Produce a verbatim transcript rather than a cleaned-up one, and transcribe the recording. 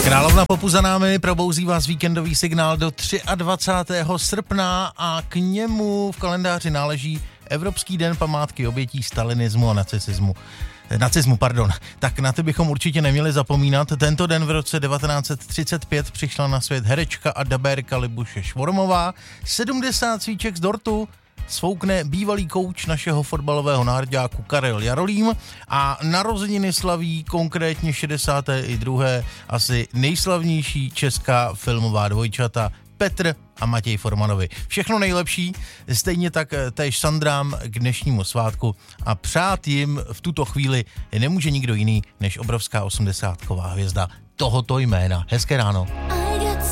Královna popu za námi, probouzí vás víkendový signál do dvacátého třetího srpna a k němu v kalendáři náleží Evropský den památky obětí stalinismu a nacismu. Nacismu, pardon. Tak na ty bychom určitě neměli zapomínat. Tento den v roce devatenáct set třicet pět přišla na svět herečka a dabérka Libuše Švormová. sedmdesát svíček z dortu svoukne bývalý kouč našeho fotbalového národňáku Karel Jarolím a narozeniny slaví konkrétně šedesáté druhé asi nejslavnější česká filmová dvojčata Petr a Matěj Formanovi. Všechno nejlepší, stejně tak též Sandrám k dnešnímu svátku a přát jim v tuto chvíli nemůže nikdo jiný než obrovská osmdesátková hvězda tohoto jména. Hezké ráno.